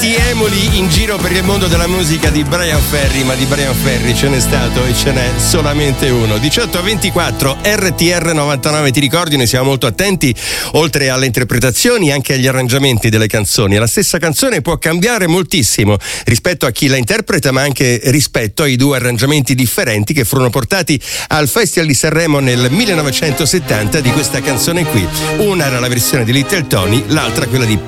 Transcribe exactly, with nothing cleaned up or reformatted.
tanti emuli in giro per il mondo della musica di Bryan Ferry, ma di Bryan Ferry ce n'è stato e ce n'è solamente uno. diciotto a ventiquattro, R T R novantanove, ti ricordi, noi siamo molto attenti, oltre alle interpretazioni, anche agli arrangiamenti delle canzoni. La stessa canzone può cambiare moltissimo rispetto a chi la interpreta, ma anche rispetto ai due arrangiamenti differenti che furono portati al Festival di Sanremo nel millenovecentosettanta di questa canzone qui. Una era la versione di Little Tony, l'altra quella di